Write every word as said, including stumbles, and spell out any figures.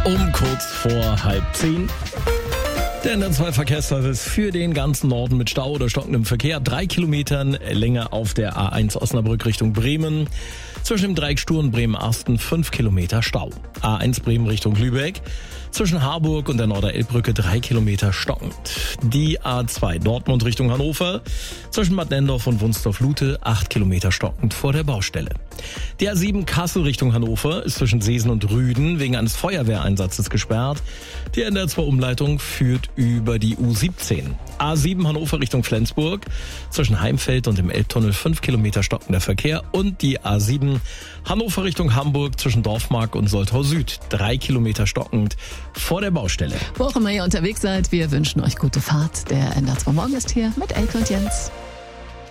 Um kurz vor halb zehn. Der N R zwei Verkehrsservice für den ganzen Norden mit Stau oder stockendem Verkehr. Drei Kilometern Länge auf der A eins Osnabrück Richtung Bremen. Zwischen dem Dreieck Stur und Bremen-Asten fünf Kilometer Stau. A eins Bremen Richtung Lübeck. Zwischen Harburg und der Norderelbbrücke drei Kilometer stockend. Die A zwei Dortmund Richtung Hannover. Zwischen Bad Nendorf und Wunstorf-Lute acht Kilometer stockend vor der Baustelle. Die A sieben Kassel Richtung Hannover ist zwischen Seesen und Rüden wegen eines Feuerwehreinsatzes gesperrt. Die N R zwei Umleitung führt über die U siebzehn. A sieben Hannover Richtung Flensburg. Zwischen Heimfeld und dem Elbtunnel fünf Kilometer stockender Verkehr. Und die A sieben Hannover Richtung Hamburg zwischen Dorfmark und Soltau Süd. drei Kilometer stockend vor der Baustelle. Wo auch immer ihr unterwegs seid, wir wünschen euch gute Fahrt. Der N R zwei Morgen ist hier mit Elke und Jens.